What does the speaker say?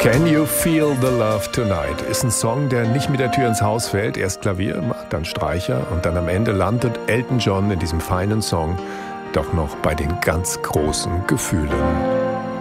Can You Feel the Love Tonight ist ein Song, der nicht mit der Tür ins Haus fällt. Erst Klavier, dann Streicher und dann am Ende landet Elton John in diesem feinen Song doch noch bei den ganz großen Gefühlen.